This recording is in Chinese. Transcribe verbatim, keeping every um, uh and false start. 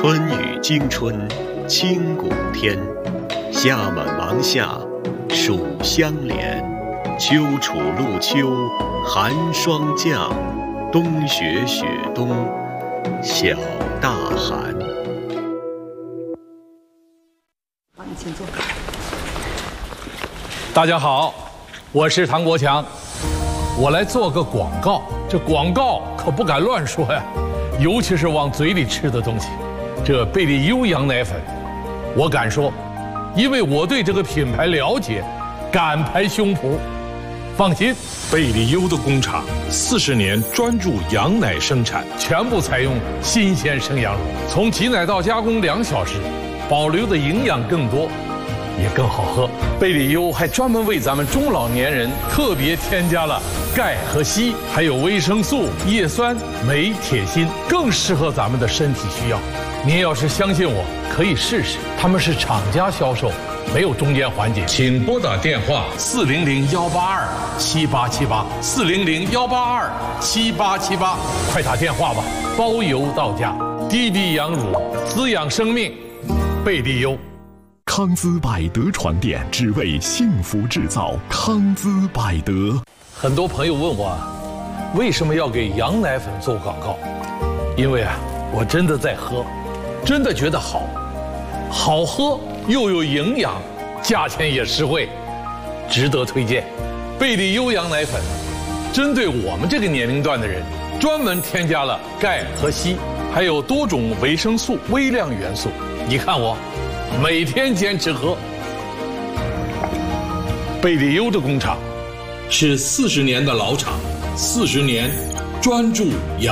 春雨惊春清谷天，夏满芒夏暑相连，秋处露秋寒霜降，冬雪雪冬小大寒。 好，你请坐。 大家好，我是唐国强，我来做个广告。这广告可不敢乱说呀，尤其是往嘴里吃的东西。这贝利优羊奶粉，我敢说，因为我对这个品牌了解，敢拍胸脯。放心， 贝利优的工厂四十年专注羊奶生产， 全部采用新鲜生羊乳，从挤奶到加工两小时，保留的营养更多，也更好喝。贝利优还专门为咱们中老年人特别添加了钙和硒，还有维生素、叶酸、镁、铁、锌，更适合咱们的身体需要。您要是相信我，可以试试。他们是厂家销售，没有中间环节。请拨打电话四零零幺八二七八七八四零零幺八二七八七八，快打电话吧，包邮到家。低低羊乳，滋养生命，贝利优。 康姿百德床垫，只为幸福制造。康姿百德。 很多朋友问我，为什么要给羊奶粉做广告？因为啊，我真的在喝，真的觉得好，好喝又有营养，价钱也实惠，值得推荐。贝利优羊奶粉，针对我们这个年龄段的人，专门添加了钙和硒，还有多种维生素、微量元素。你看我。每天坚持喝。贝利优的工厂是四十年的老厂，四十年专注养。